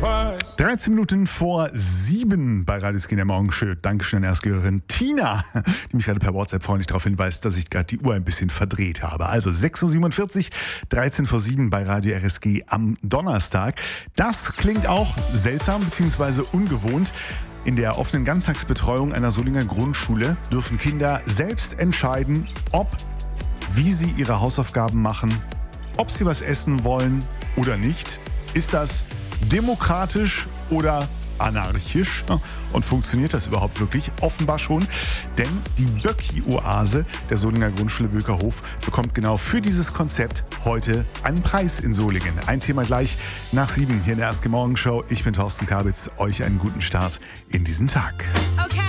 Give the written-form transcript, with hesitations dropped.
twice. 13 Minuten vor 7 bei Radio Skin der Morgenshow. Dankeschön an Erstgehörerin Tina, die mich gerade per WhatsApp freundlich darauf hinweist, dass ich gerade die Uhr ein bisschen verdreht habe. Also 6.47 Uhr, 13 vor 7 bei Radio RSG am Donnerstag. Das klingt auch seltsam bzw. ungewohnt. In der offenen Ganztagsbetreuung einer Solinger Grundschule dürfen Kinder selbst entscheiden, wie sie ihre Hausaufgaben machen, ob sie was essen wollen oder nicht. Ist das demokratisch oder anarchisch? Und funktioniert das überhaupt wirklich? Offenbar schon, denn die Böcki-Oase der Solinger Grundschule Böckerhof bekommt genau für dieses Konzept heute einen Preis in Solingen. Ein Thema gleich nach 7 hier in der RSG Morgenshow. Ich bin Thorsten Kabitz. Euch einen guten Start in diesen Tag.